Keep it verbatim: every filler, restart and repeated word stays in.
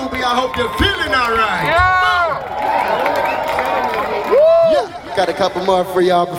Ruby. I hope you're feeling all right. Yeah! Yeah, got a couple more for y'all.